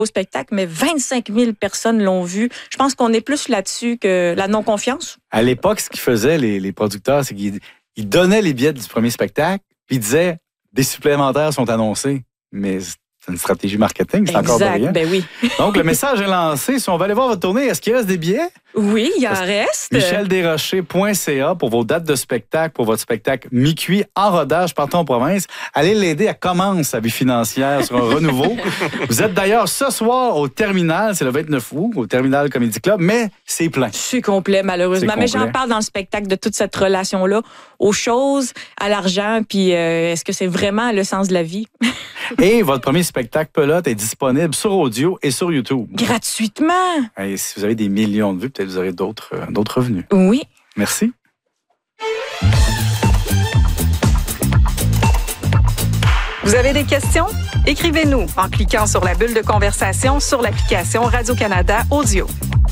au spectacle, mais 25 000 personnes l'ont vu. Je pense qu'on est plus là-dessus que la non-confiance. À l'époque, ce qu'ils faisaient, les producteurs, c'est qu'ils donnaient les billets du premier spectacle, puis ils disaient « des supplémentaires sont annoncés ». Mais c'est une stratégie marketing, c'est encore de rien. Ben oui. Donc, le message est lancé. Si on va aller voir votre tournée, est-ce qu'il reste des billets? Oui, il en reste. MichelDesrochers.ca pour vos dates de spectacle, pour votre spectacle mi-cuit en rodage partout en province. Allez l'aider à commencer sa vie financière sur un renouveau. Vous êtes d'ailleurs ce soir au Terminal, c'est le 29 août, au Terminal Comedy Club, mais c'est plein. C'est complet, malheureusement. Mais j'en parle dans le spectacle de toute cette relation-là, aux choses, à l'argent, puis est-ce que c'est vraiment le sens de la vie? Et votre premier spectacle Pelote est disponible sur audio et sur YouTube. Gratuitement! Et si vous avez des millions de vues, peut-être vous aurez d'autres revenus. Oui. Merci. Vous avez des questions? Écrivez-nous en cliquant sur la bulle de conversation sur l'application Radio-Canada Audio.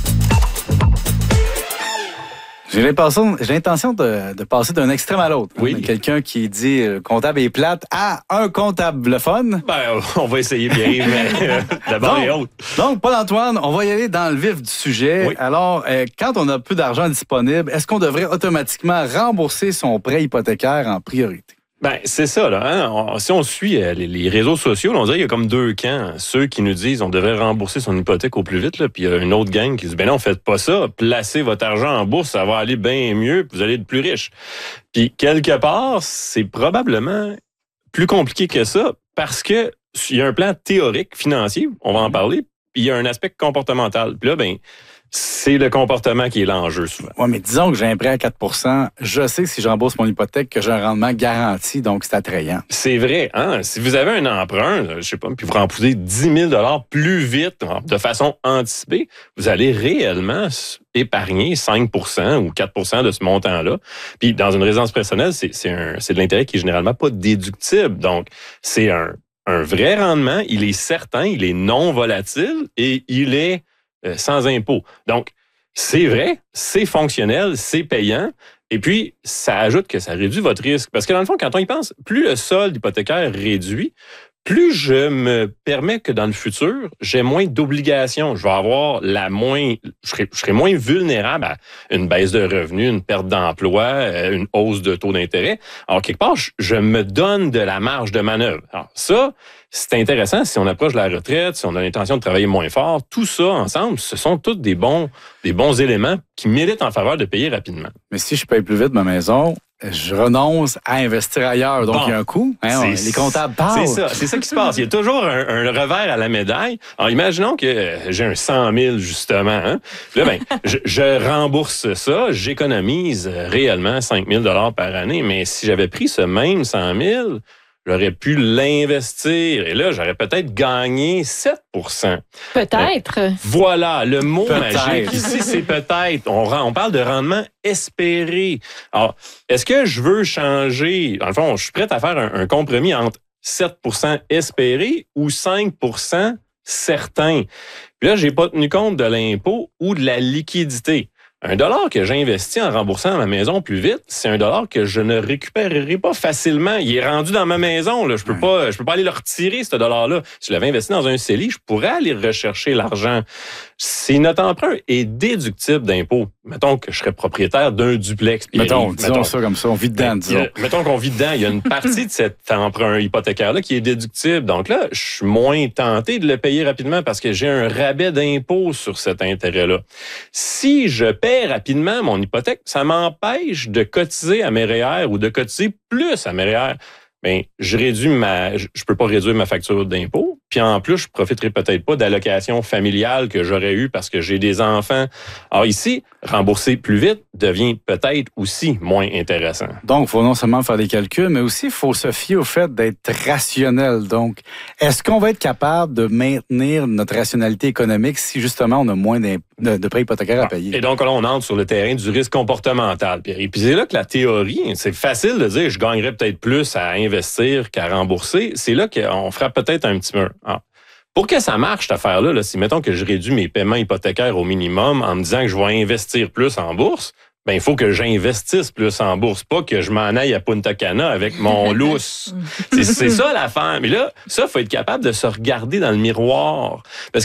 J'ai l'intention de passer d'un extrême à l'autre. Oui. Quelqu'un qui dit comptable est plate à un comptable le fun. Ben, on va essayer bien, mais d'abord et autre. Donc, Paul-Antoine, on va y aller dans le vif du sujet. Oui. Alors, quand on a peu d'argent disponible, est-ce qu'on devrait automatiquement rembourser son prêt hypothécaire en priorité? Ben, c'est ça, là. Hein? Si on suit les réseaux sociaux, là, on dirait qu'il y a comme deux camps. Ceux qui nous disent on devrait rembourser son hypothèque au plus vite, là, puis il y a une autre gang qui dit ben non, faites pas ça, placez votre argent en bourse, ça va aller bien mieux, puis vous allez être plus riche. Puis quelque part, c'est probablement plus compliqué que ça parce que il y a un plan théorique, financier, on va en parler, puis il y a un aspect comportemental. Puis là, ben c'est le comportement qui est l'enjeu souvent. Oui, mais disons que j'ai un prêt à 4 % je sais que si je rembourse mon hypothèque, que j'ai un rendement garanti, donc c'est attrayant. C'est vrai. Hein? Si vous avez un emprunt, je sais pas, puis vous rembourser 10 000 $ plus vite, de façon anticipée, vous allez réellement épargner 5 % ou 4 % de ce montant-là. Puis dans une résidence personnelle, c'est de l'intérêt qui est généralement pas déductible. Donc, c'est un vrai rendement. Il est certain, il est non volatile et il est sans impôt. Donc, c'est vrai, c'est fonctionnel, c'est payant. Et puis, ça ajoute que ça réduit votre risque. Parce que dans le fond, quand on y pense, plus le solde hypothécaire réduit, plus je me permets que dans le futur, j'ai moins d'obligations. Je vais avoir je serai moins vulnérable à une baisse de revenus, une perte d'emploi, une hausse de taux d'intérêt. Alors, quelque part, je me donne de la marge de manœuvre. Alors, ça, c'est intéressant si on approche de la retraite, si on a l'intention de travailler moins fort. Tout ça ensemble, ce sont tous des bons éléments qui militent en faveur de payer rapidement. Mais si je paye plus vite ma maison, je renonce à investir ailleurs. Donc, il y a un coût. Hein, les comptables parlent. C'est ça qui se passe. Il y a toujours un revers à la médaille. Alors, imaginons que j'ai un 100 000, justement. Hein. Là, ben, je rembourse ça. J'économise réellement 5 000 $ par année. Mais si j'avais pris ce même 100 000, j'aurais pu l'investir. Et là, j'aurais peut-être gagné 7 %. Peut-être. Voilà, le mot magique ici, c'est peut-être. On parle de rendement espéré. Alors, est-ce que je veux changer? Dans le fond, je suis prêt à faire un compromis entre 7 % espéré ou 5 % certain. Puis là, j'ai pas tenu compte de l'impôt ou de la liquidité. Un dollar que j'investis en remboursant ma maison plus vite, c'est un dollar que je ne récupérerai pas facilement. Il est rendu dans ma maison. Là. Je peux pas aller le retirer, ce dollar-là. Si je l'avais investi dans un CELI, je pourrais aller rechercher l'argent. Si notre emprunt est déductible d'impôt, mettons que je serais propriétaire d'un duplex. Disons ça comme ça, on vit dedans, disons. Mettons qu'on vit dedans, il y a une partie de cet emprunt hypothécaire-là qui est déductible. Donc là, je suis moins tenté de le payer rapidement parce que j'ai un rabais d'impôt sur cet intérêt-là. Si je paie rapidement mon hypothèque, ça m'empêche de cotiser à mes REER ou de cotiser plus à mes REER. Bien, je peux pas réduire ma facture d'impôt. Puis en plus, je profiterai peut-être pas d'allocations familiales que j'aurais eues parce que j'ai des enfants. Alors ici, rembourser plus vite devient peut-être aussi moins intéressant. Donc, il faut non seulement faire des calculs, mais aussi il faut se fier au fait d'être rationnel. Donc, est-ce qu'on va être capable de maintenir notre rationalité économique si justement on a moins de prêts hypothécaires à payer? Et donc là, on entre sur le terrain du risque comportemental, Pierre. Et puis c'est là que la théorie, c'est facile de dire je gagnerais peut-être plus à investir qu'à rembourser. C'est là qu'on fera peut-être un petit mur. Ah. Pour que ça marche, cette affaire-là, là, si mettons que je réduis mes paiements hypothécaires au minimum en me disant que je vais investir plus en bourse, ben il faut que j'investisse plus en bourse, pas que je m'en aille à Punta Cana avec mon lousse. C'est ça l'affaire. Mais là, ça, il faut être capable de se regarder dans le miroir. Parce